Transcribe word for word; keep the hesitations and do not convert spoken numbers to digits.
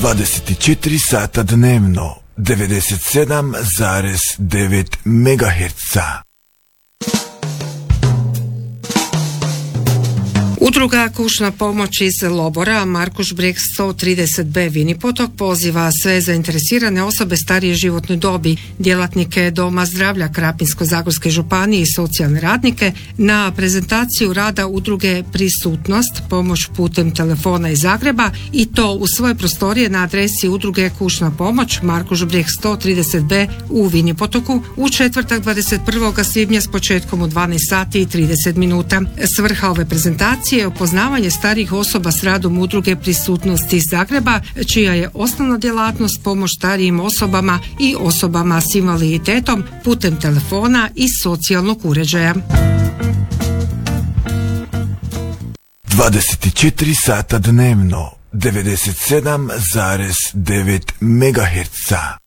dvadeset četiri sata dnevno, devedeset sedam zarez devet megaherca. Udruga Kućna pomoć iz Lobora, Markuš Breg sto trideset be Vini Potok poziva sve zainteresirane osobe starije životne dobi, djelatnike Doma zdravlja Krapinsko-zagorske županije i socijalne radnike na prezentaciju rada udruge Prisutnost, pomoć putem telefona iz Zagreba, i to u svoje prostorije na adresi udruge Kućna pomoć, Markuš Breg sto trideset be u Vini Potoku u četvrtak dvadeset prvog svibnja s početkom u dvanaest sati i trideset minuta. Svrha ove prezentacije je upoznavanje starijih osoba s radom udruge Prisutnost iz Zagreba, čija je osnovna djelatnost pomoć starijim osobama i osobama s invaliditetom putem telefona i socijalnog uređaja. dvadeset četiri sata dnevno, devedeset sedam zarez devet megaherca.